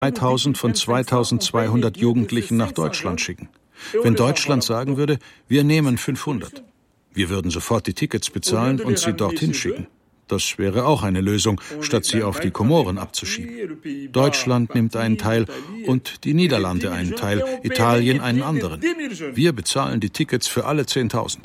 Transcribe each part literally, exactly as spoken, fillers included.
dreitausend von zweitausendzweihundert Jugendlichen nach Deutschland schicken. Wenn Deutschland sagen würde, wir nehmen fünfhundert. Wir würden sofort die Tickets bezahlen und sie dorthin schicken. Das wäre auch eine Lösung, statt sie auf die Komoren abzuschieben. Deutschland nimmt einen Teil und die Niederlande einen Teil, Italien einen anderen. Wir bezahlen die Tickets für alle zehntausend.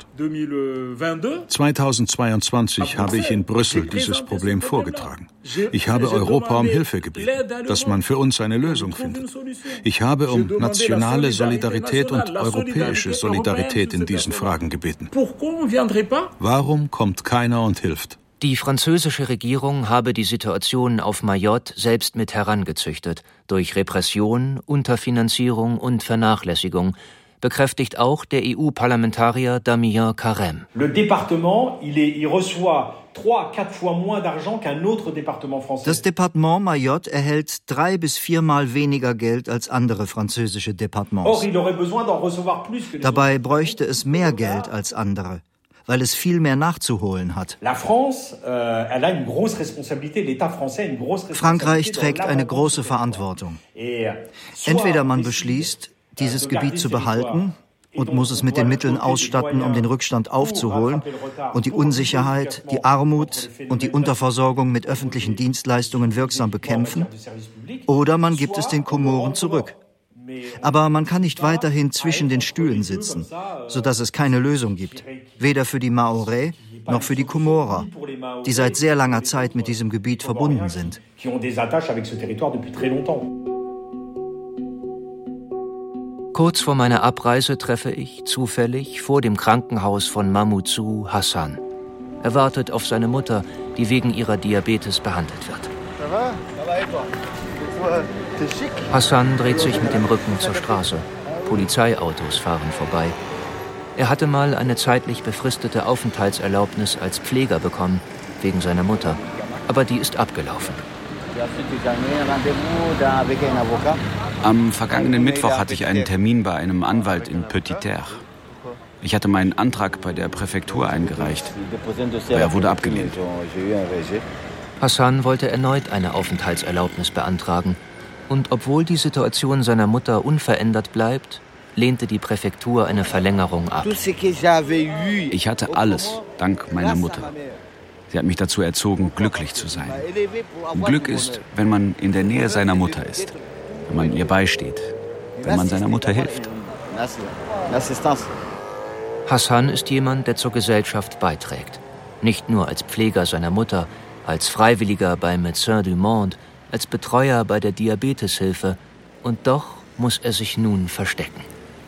zweitausendzweiundzwanzig habe ich in Brüssel dieses Problem vorgetragen. Ich habe Europa um Hilfe gebeten, dass man für uns eine Lösung findet. Ich habe um nationale Solidarität und europäische Solidarität in diesen Fragen gebeten. Warum kommt keiner und hilft? Die französische Regierung habe die Situation auf Mayotte selbst mit herangezüchtet, durch Repression, Unterfinanzierung und Vernachlässigung, bekräftigt auch der E U-Parlamentarier Damien Carême. Das Departement Mayotte erhält drei bis viermal weniger Geld als andere französische Departements. Dabei bräuchte es mehr Geld als andere, weil es viel mehr nachzuholen hat. Frankreich trägt eine große Verantwortung. Entweder man beschließt, dieses Gebiet zu behalten und muss es mit den Mitteln ausstatten, um den Rückstand aufzuholen und die Unsicherheit, die Armut und die Unterversorgung mit öffentlichen Dienstleistungen wirksam bekämpfen, oder man gibt es den Komoren zurück. Aber man kann nicht weiterhin zwischen den Stühlen sitzen, sodass es keine Lösung gibt, weder für die Mahorais noch für die Komorer, die seit sehr langer Zeit mit diesem Gebiet verbunden sind. Kurz vor meiner Abreise treffe ich zufällig vor dem Krankenhaus von Mamoudzou Hassan. Er wartet auf seine Mutter, die wegen ihrer Diabetes behandelt wird. Hassan dreht sich mit dem Rücken zur Straße. Polizeiautos fahren vorbei. Er hatte mal eine zeitlich befristete Aufenthaltserlaubnis als Pfleger bekommen, wegen seiner Mutter. Aber die ist abgelaufen. Am vergangenen Mittwoch hatte ich einen Termin bei einem Anwalt in Petit-Terre. Ich hatte meinen Antrag bei der Präfektur eingereicht, aber er wurde abgelehnt. Hassan wollte erneut eine Aufenthaltserlaubnis beantragen. Und obwohl die Situation seiner Mutter unverändert bleibt, lehnte die Präfektur eine Verlängerung ab. Ich hatte alles, dank meiner Mutter. Sie hat mich dazu erzogen, glücklich zu sein. Glück ist, wenn man in der Nähe seiner Mutter ist, wenn man ihr beisteht, wenn man seiner Mutter hilft. Hassan ist jemand, der zur Gesellschaft beiträgt. Nicht nur als Pfleger seiner Mutter, als Freiwilliger bei Médecins du Monde, als Betreuer bei der Diabeteshilfe. Und doch muss er sich nun verstecken.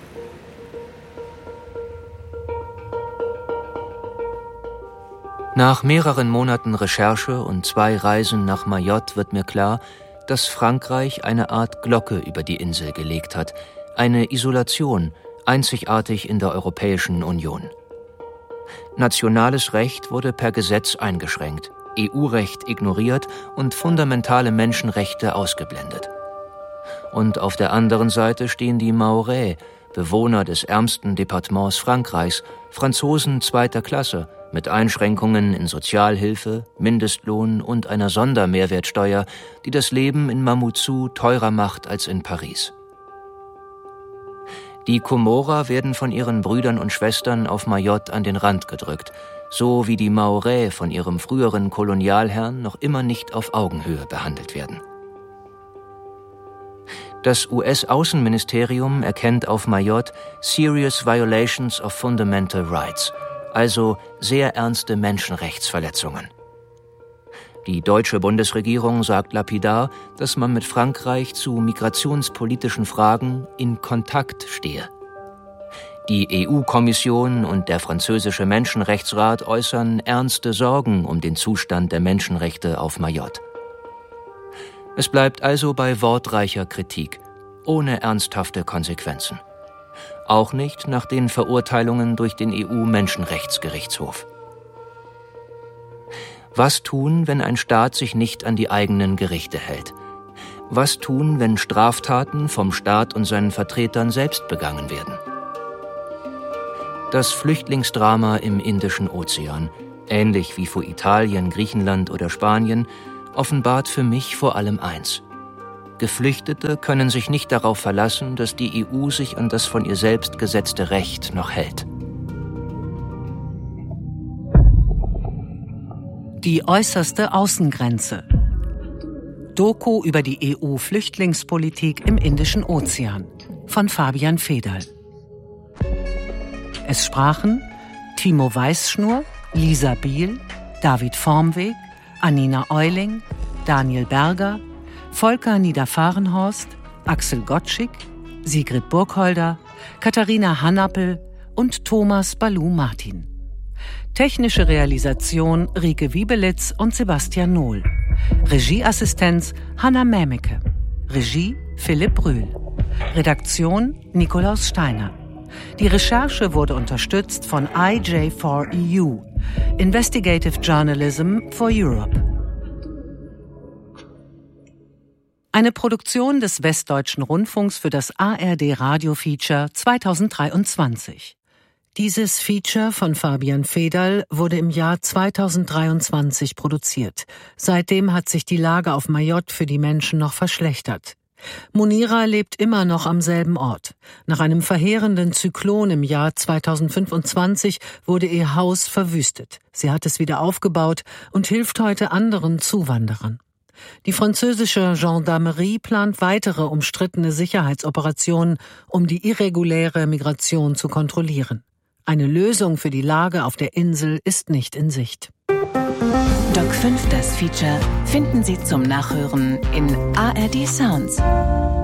Nach mehreren Monaten Recherche und zwei Reisen nach Mayotte wird mir klar, dass Frankreich eine Art Glocke über die Insel gelegt hat. Eine Isolation, einzigartig in der Europäischen Union. Nationales Recht wurde per Gesetz eingeschränkt, E U-Recht ignoriert und fundamentale Menschenrechte ausgeblendet. Und auf der anderen Seite stehen die Mahorais, Bewohner des ärmsten Departements Frankreichs, Franzosen zweiter Klasse, mit Einschränkungen in Sozialhilfe, Mindestlohn und einer Sondermehrwertsteuer, die das Leben in Mamoudzou teurer macht als in Paris. Die Komorer werden von ihren Brüdern und Schwestern auf Mayotte an den Rand gedrückt, so wie die Mahorais von ihrem früheren Kolonialherrn noch immer nicht auf Augenhöhe behandelt werden. Das U S-Außenministerium erkennt auf Mayotte Serious Violations of Fundamental Rights, also sehr ernste Menschenrechtsverletzungen. Die deutsche Bundesregierung sagt lapidar, dass man mit Frankreich zu migrationspolitischen Fragen in Kontakt stehe. Die E U-Kommission und der französische Menschenrechtsrat äußern ernste Sorgen um den Zustand der Menschenrechte auf Mayotte. Es bleibt also bei wortreicher Kritik, ohne ernsthafte Konsequenzen. Auch nicht nach den Verurteilungen durch den E U-Menschenrechtsgerichtshof. Was tun, wenn ein Staat sich nicht an die eigenen Gerichte hält? Was tun, wenn Straftaten vom Staat und seinen Vertretern selbst begangen werden? Das Flüchtlingsdrama im Indischen Ozean, ähnlich wie vor Italien, Griechenland oder Spanien, offenbart für mich vor allem eins: Geflüchtete können sich nicht darauf verlassen, dass die E U sich an das von ihr selbst gesetzte Recht noch hält. Die äußerste Außengrenze. Doku über die E U-Flüchtlingspolitik im Indischen Ozean von Fabian Federl. Es sprachen Timo Weißschnur, Lisa Biel, David Vormweg, Anina Euling, Daniel Berger, Volker Niederfahrenhorst, Axel Gottschig, Sigrid Burgholder, Katharina Hannappel und Thomas Balu-Martin. Technische Realisation Rike Wiebelitz und Sebastian Nohl. Regieassistenz Hanna Mämeke. Regie Philipp Rühl. Redaktion Nikolaus Steiner. Die Recherche wurde unterstützt von I J vier E U, Investigative Journalism for Europe. Eine Produktion des Westdeutschen Rundfunks für das A R D Radio-Feature zweitausenddreiundzwanzig. Dieses Feature von Fabian Federl wurde im Jahr zweitausenddreiundzwanzig produziert. Seitdem hat sich die Lage auf Mayotte für die Menschen noch verschlechtert. Munira lebt immer noch am selben Ort. Nach einem verheerenden Zyklon im Jahr zweitausendfünfundzwanzig wurde ihr Haus verwüstet. Sie hat es wieder aufgebaut und hilft heute anderen Zuwanderern. Die französische Gendarmerie plant weitere umstrittene Sicherheitsoperationen, um die irreguläre Migration zu kontrollieren. Eine Lösung für die Lage auf der Insel ist nicht in Sicht. Doc fünf, das Feature, finden Sie zum Nachhören in A R D Sounds.